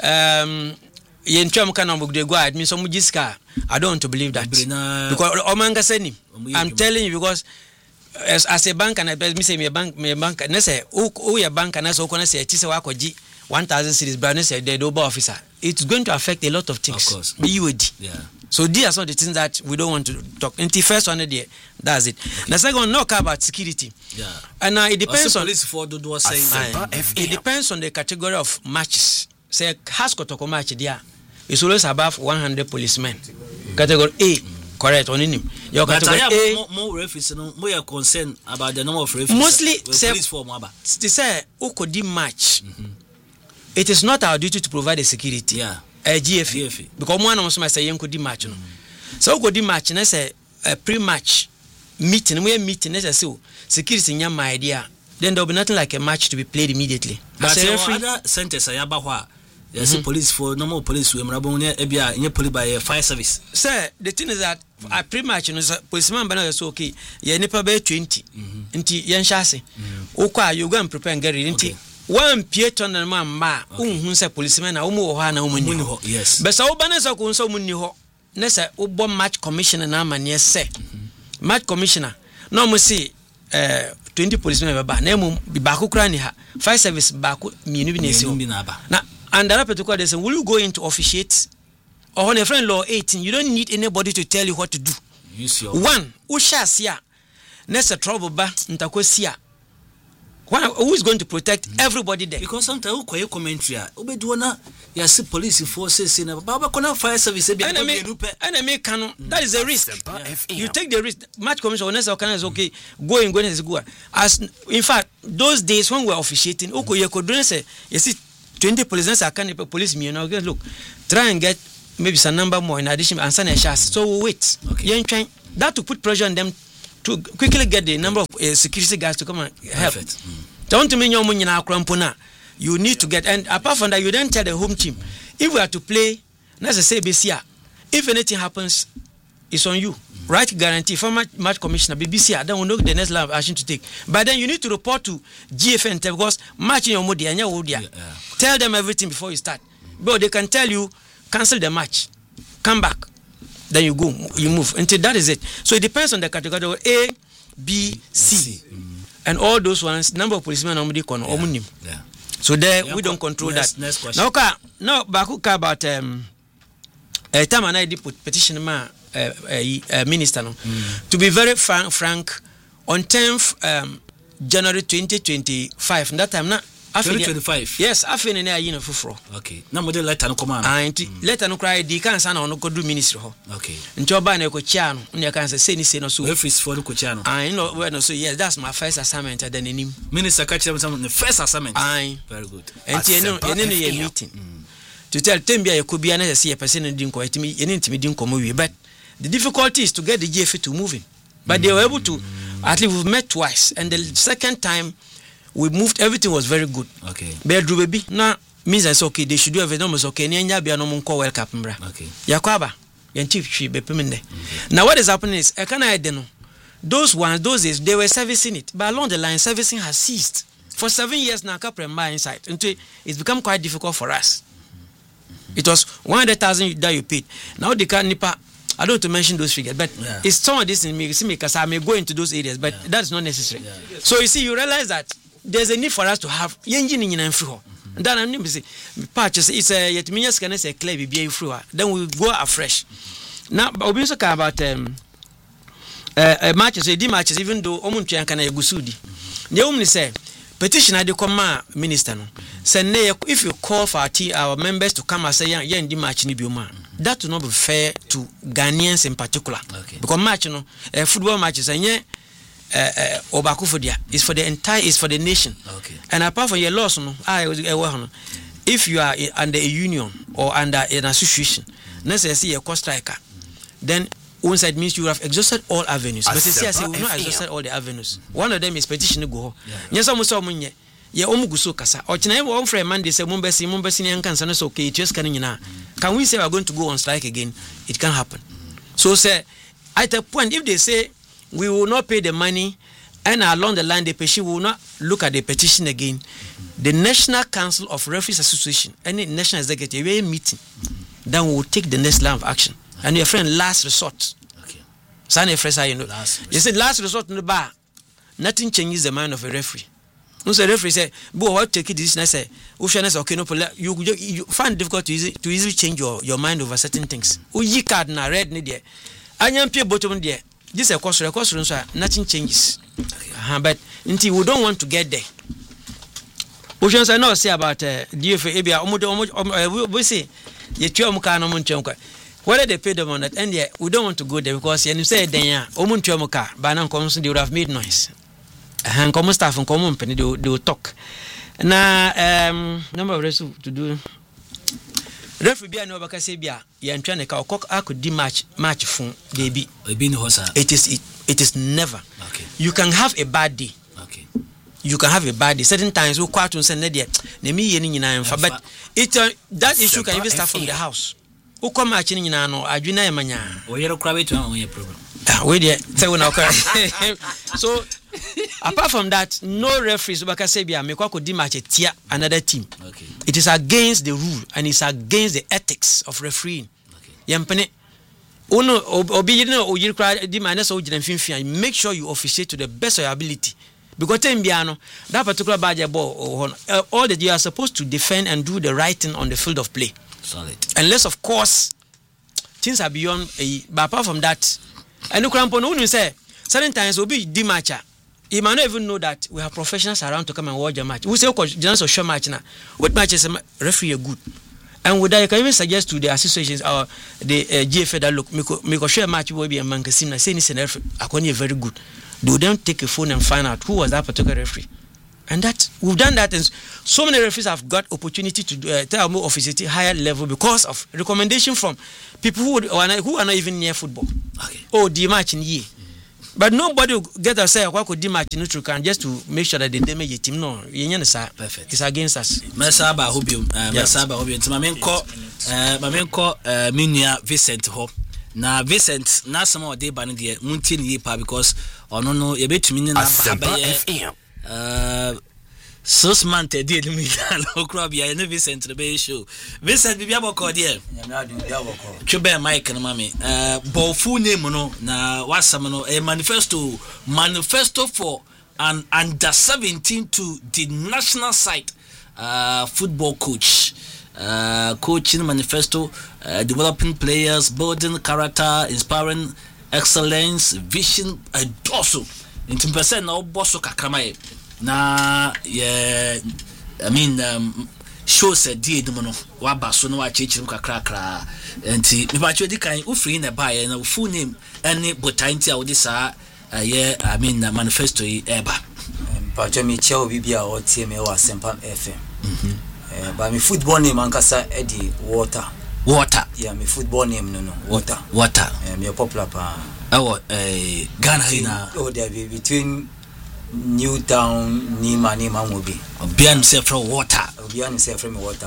um yentwam kana mbugde go admin so mujiska. I don't want to believe that because omanga seni I'm telling you because as, as a bank and I me say me bank me bank na say who your bank na so kona say tise wa kwaji one thousand cedis brand say the double officer it's going to affect a lot of things. Of course. B U D. Yeah. So these are some of the things that we don't want to talk. In the first one there, that's it. Okay. The second one, no care about security. Yeah. And uh, it depends on for do do say uh, it depends on the category of matches. Say has got to match there. It's always above one hundred policemen. Mm. Category A, mm. correct on him. Your but category A. More, more referees, no more are concerned about the number of referees. Mostly, say, police form aba. They say who could do match. Mm-hmm. It is not our duty to provide the security. Yeah. A G F E. Because one of us say you could do match. No. Mm-hmm. So who could do match? And I say a pre-match meeting. We are meeting. I say security in my idea. Then there will be nothing like a match to be played immediately. But the other centers are about. Yes, mm-hmm. police for normal police we mrabon ebia nye police by fire service. Sir, the thing is that mm-hmm. I pretty much you know policeman bana so okay. Ye nipa be twenty. Nti yen hya ase. Ukwa you go and prepare and get ready. Nti one pieton and man ma unhu say policemen na umu ho na umu ni ho. Yes. But so banesa ko so umu ni ho. Na say ubom match commissioner na amane say. Match commissioner no mo see eh twenty policemen be ba na emu ba ko kra ni ha. Fire service ba ko mienu bi na esi ho. Na and that particular they say will you go into officiate or on a friend law eighteen you don't need anybody to tell you what to do. Use your one ushasia next trouble ba ntakosia. Who is going to protect everybody there? Because sometimes we quite commentary. Obeduana, you see police forces in a Baba Kona fire service. Enemy, enemy canon. That is a risk. Yeah. You take the risk. Match commission honest is okay. Going, going is good. As in fact, those days when we were officiating, okay, you could do say you see twenty police are can police me. You know, look, try and get maybe some number more in addition and send a chance. So we wait. Okay. You're trying that to put pressure on them. To quickly get the number of uh, security guys to come and help. Mm. Don't mean your money now, Crampona. You need yeah. to get, and apart from that, you then tell the home team if we are to play, let's say B C R, if anything happens, it's on you. Mm. Right guarantee for match, match commissioner, B B C R, then we know the next line of action to take. But then you need to report to G F N because matching your money and your yeah, yeah. Tell them everything before you start. Mm. But they can tell you, cancel the match, come back. Then you go, you move until that is it. So it depends on the category A, B, C, mm. and all those ones. Number of policemen normally con yeah. yeah. So there yeah, we don't control next, that. Next question. Now, okay, now back about um, a time and I did put petition ma uh, uh, uh, minister no. Mm. To be very frank, frank on tenth um, January twenty twenty-five. That time na. twenty twenty-five. Yes, I feel in a year for. Okay. Now, model letter no command. And mm. letter no cry. The can sana no go do ministry ho. Okay. Njoba na ko chiano. Nya can say ni say no so. If it's for the chiano. I know where no so yes, that's my first assignment at the nim. Minister catch them the first assignment. Aye. Very good. And you know, you know your meeting. Mm. To tell them be you could be an see a person didn't go to me, you need to be didn't come away. But the difficulty is to get the G F A to moving. But mm. they were able to. At least we've met twice, and the second time. We moved, everything was very good. Okay. Bedroom baby. Now means I say okay, they should do everything was okay. Nyanya be no munko welcome bra. Okay. Yakwaba, yan chief she be pemende. Now what is happening is I can I know those ones, those days they were servicing it, but along the line servicing has ceased. For seven years now, Caprema inside. Until it's become quite difficult for us. It was one hundred thousand that you paid. Now they can't nipa. I don't want to mention those figures, but yeah. It's some of this in me because I may go into those areas, but yeah. That's not necessary. Yeah. So you see, you realize that there's a need for us to have engine in and free. And then I'm say patches it's a yet me can say clear be free. Then we go afresh. Now we also talk about um uh matches, the matches, even though Omunchi can Gusudi. The only say petition I come minister no. Say if you call for our, tea, our members to come and say yeah, yeah, in the match ni bioma. That will not be fair to Ghanaians in particular. Okay. Because match you know, uh, football matches and yeah. Uh, uh, Obakufodia is for the entire, is for the nation. Okay. And apart from your loss, no, I if you are under a union or under an association, let's say a cost striker, then one side means you have exhausted all avenues. But you see, I say we've not exhausted all the avenues. One of them is petition to go. Yes, almost all money. Yeah, omuguso kasa. Or tonight, one friend Monday say Mumbesi, Mumbesi, and cancer. So okay, just can you now? Can we say we're going to go on strike again? It can happen. So say at a point, if they say we will not pay the money, and along the line the petition will not look at the petition again. Mm-hmm. The National Council of Referees Association, any national executive a meeting, mm-hmm. Then we will take the next line of action. Okay. And your friend, last resort. Okay. Sign a fresh, you know. You said last resort in the bar. Nothing changes the mind of a referee. No, the referee say, "Bo, what take it this?" I say, "Ushanes okay, no, you you, you find it difficult to easy to easily change your, your mind over certain things. Uyi card na red ni there. Anyam pay bottom there. This is a cost, a cost, nothing changes. Okay. Uh, but until we don't want to get there. We should say say about uh, D F A. We say, you tell me can no whether they pay them on that, and yeah, we don't want to go there because you say then yeah, omun tell me car, but now comes they would have made noise. And common staff and common company they they will talk. Now um number of rest to do. Referee bia no baka say bia ye ntwa ne ka okok akodi match match fun dey bi e bi no hosa it is it, it is never. Okay. You can have a bad day. Okay. You can have a bad day. Certain times we kwatu say na dey na me ye ni nyina mfa but it uh, that issue can even start from the house. Who come match ni nyina no adwina e manya. O yero kra betu am o problem. Ah we dey say we na okra. So apart from that, no referees because say be make ko di match tia another team. Okay. It is against the rule and it's against the ethics of refereeing. Okay. Yempene Uno obi no oyiri kra di minus o gina finfin, make sure you officiate to the best of your ability. Because time biano that particular badge ball uh, all that you are supposed to defend and do the right thing on the field of play. Solid. Unless of course things are beyond a but apart from that, and no cramp no say certain times will be di matcha. You might not even know that we have professionals around to come and watch a match. We say okay, just a show match now. What matches referee are good. And with that, you can even suggest to the associations or the uh, G F A that look, make a share match will be a man can see say this and referee are very good. They will then take a phone and find out who was that particular referee. And that we've done that, and so many referees have got opportunity to uh, tell more officially higher level because of recommendation from people who are not, who are not even near football. Okay. Oh, the match in year. But nobody will get us say what could the match in neutral can just to make sure that they damage your team. No, you understand? Perfect. It's against us. Mesaba Hobium, Mesaba Hobium. To my main call, my main call, Minia Vincent Ho. Na Vincent, na some of the band there, Muntin Yipa because or no no, you bet me na uh Sus Mante did me no crabby, I never Vincent the Bay show. Vincent Biabo called here. Chube Mike and Mammy. Uh, Bofu name no na wasamano a manifesto manifesto for an under seventeen to the national side uh football coach. Uh, coaching manifesto, uh, developing players, building character, inspiring excellence, vision, and also in ten percent now bosso kakramae. Na yeah, I mean um, shows a deal the mono waba so no wa chechi kakra kra enti me ba chodi kan u free na buy na full name any botanti a wo dis a yeah I mean uh, manifesto e eba pa cho me cheo bibia o tie me wa Asempa F M. Mhm. Eh ba me football name ankasa Eddie Water. Water. Yeah, me football name no no. Water. Water. Eh me popular pa. Oh eh Ghana ina. Oh there be between Newtown, Nima, Nima Mobi. Obian himself from water. Obian himself from water.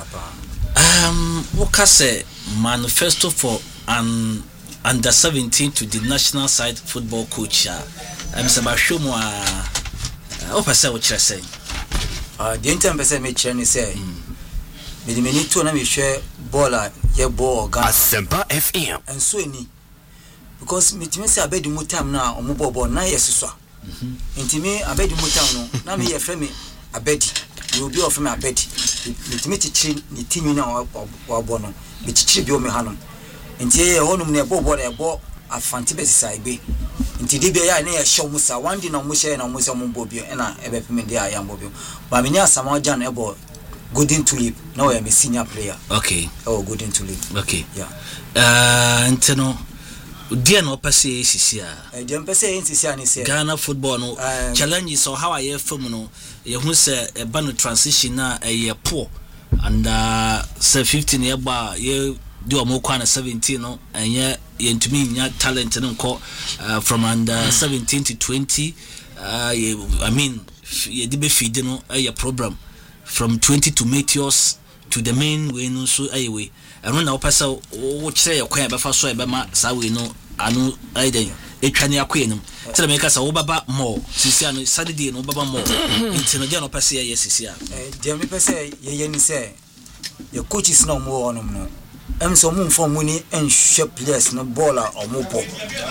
Um, what can say manifesto for an under seventeen to the national side football coach? I'm about show more. What I say what you say? Uh, the entire person me chani say. Me the minute to na me share baller ye ball Ghana. Asempa F M. And so any because me timi say abedi mu time na omo ball na yesiswa. Mhm. Intimi abedi mu time no na me ye frame me abedi. You be of me abedi. Me timi tichi ni timi na wa ball no. Me tichi bi o me hanom. Nti ye honum na ball ball e ball afanti be sisa ibe. Nti de be ya na ye show musa one day na mu share na mu se mu ball bi e na e be peme de ayam ball bi. Ba me ni asama jan e ball Golden Tulip. Now I am a senior player. Okay. Oh, Golden Tulip. Okay. Yeah. Uh, Anteno. Dear no per se sisia. Eh, dear per se sisia ni se. Ghana football no um, challenges so how I hear from no. You who say a ban transition na a year poor and uh say fifteen year bar you do a more kind of seventeen no and yeah you to me nya talent no call uh from under seventeen to twenty. Uh, I mean you did be feeding no a problem. From twenty to Meteors to the main way no so anyway and when na opasa wo kire your kwan be fa so e be ma sa we no anu aiden etwane akwa enum tell me kasa wo baba more sisi anu Saturday no baba more nti no dia no pese ye sisi a eh dia me pese ye ye ni say your coaches no mo onum no em so mo form ni enhwe players no baller o mo po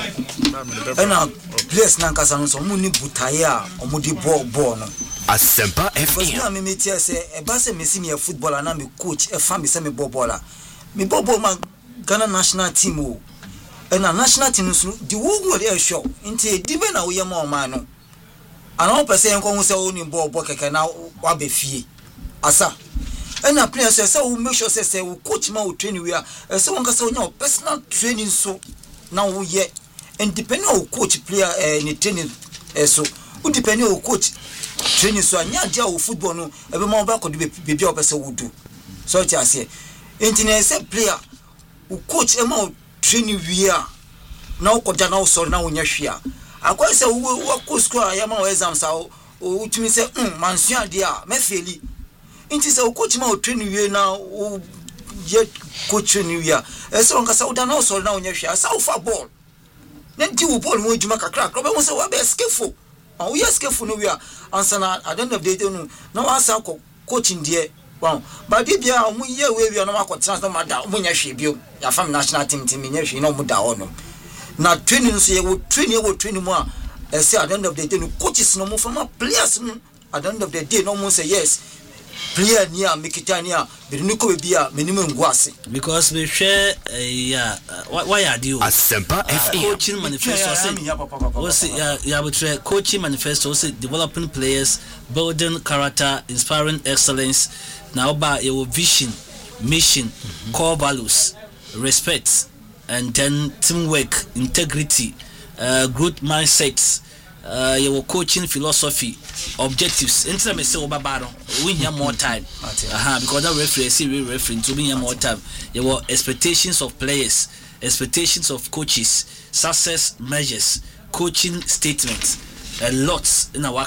ena players na kasa no so mo ni butaye a o mo di ball ball no Asempa F M. Because me me tell say e ba say me see me a footballer na me coach e fa me say me baller. Me ball ma Ghana national team o. E na national team so the wo go dey show. Nti di be na wo ye ma o ma no. Ana o pese enko hu say o ni ball ball keke na wa be fie. Asa. E na players say say we make sure say say we coach ma we train we a e say won ka say o personal training so na wo ye. And depending on coach player eh ni training eh so we depending on coach training so anya dia wo football no e be ma ba ko de bibia o pese wo do so ti ase enti na say player wo coach e ma training wi a na wo ko da na wo so na wo nya hwe a akwa say wo ko school ya ma wo exam sa wo tumi say um mansu ade a me feli enti say wo coach ma wo training wi na wo ye coach training wi a e say won ka say wo da na wo so na wo nya hwe a sa wo fa ball na di wo ball mo juma kakra kakra be mo say wo be skillful oh yes careful no we are answer na at the end of the day no no answer coaching there wow but if you are mu ye we we no akọ transfer mada mu nya hwe bio ya fam national team team nya hwe no mu da ho no na training so ye wo training ye wo training mu a e say at the end of the day no coaches no mu from players no at the end of the day no mu say yes player ni a mikitania be ni ko be bia minimum nguase because we share uh, yeah uh, why are you Asempa F M coaching manifesto say what's yeah yeah but coaching manifesto say developing players, building character, inspiring excellence. Now about your vision, mission, mm-hmm. core values, respect, and then teamwork, integrity, uh, growth mindsets, uh, your coaching philosophy, objectives. Anytime I say Obabaro, we need more time. Uh-huh, because that referee, see, we referring to me more time. Your expectations of players, expectations of coaches, success measures, coaching statements, a lot in our